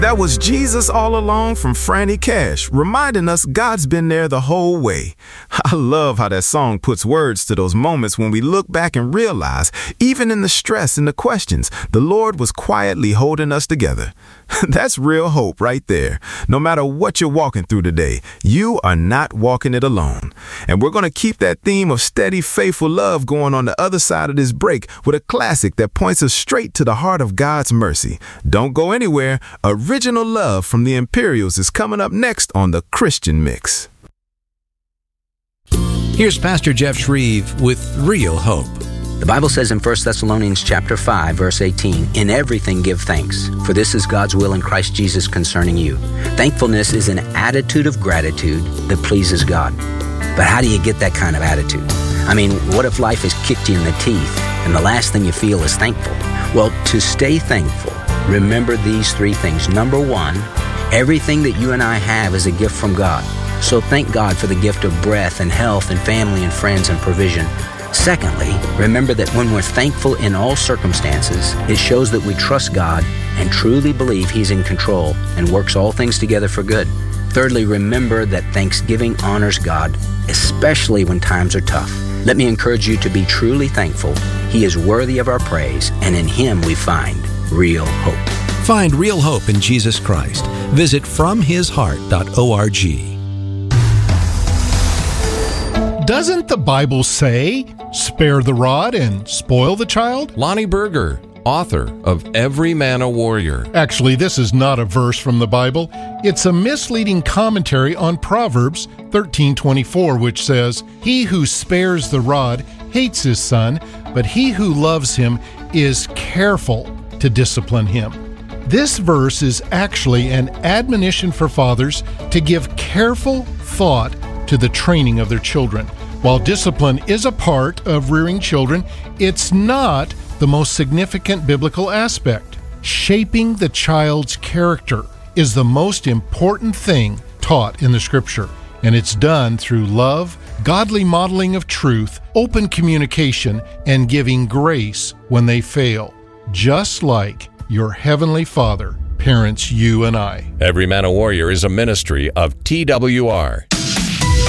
That was Jesus All Along from Franny Cash, reminding us God's been there the whole way. I love how that song puts words to those moments when we look back and realize, even in the stress and the questions, the Lord was quietly holding us together. That's real hope right there. No matter what you're walking through today, you are not walking it alone. And we're going to keep that theme of steady, faithful love going on the other side of this break with a classic that points us straight to the heart of God's mercy. Don't go anywhere. Original Love from the Imperials is coming up next on the Christian Mix. Here's Pastor Jeff Shreve with Real Hope. The Bible says in 1 Thessalonians chapter 5, verse 18, "In everything give thanks, for this is God's will in Christ Jesus concerning you." Thankfulness is an attitude of gratitude that pleases God. But how do you get that kind of attitude? I mean, what if life has kicked you in the teeth and the last thing you feel is thankful? Well, to stay thankful, remember these three things. Number one, everything that you and I have is a gift from God. So thank God for the gift of breath and health and family and friends and provision. Secondly, remember that when we're thankful in all circumstances, it shows that we trust God and truly believe He's in control and works all things together for good. Thirdly, remember that thanksgiving honors God, especially when times are tough. Let me encourage you to be truly thankful. He is worthy of our praise, and in Him we find real hope. Find real hope in Jesus Christ. Visit FromHisHeart.org. Doesn't the Bible say, spare the rod and spoil the child? Lonnie Berger, author of Every Man a Warrior. Actually, this is not a verse from the Bible. It's a misleading commentary on Proverbs 13:24, which says, "He who spares the rod hates his son, but he who loves him is careful to discipline him." This verse is actually an admonition for fathers to give careful thought to the training of their children. While discipline is a part of rearing children, it's not the most significant biblical aspect. Shaping the child's character is the most important thing taught in the Scripture, and it's done through love, godly modeling of truth, open communication, and giving grace when they fail, just like your Heavenly Father parents you and I. Every Man a Warrior is a ministry of TWR.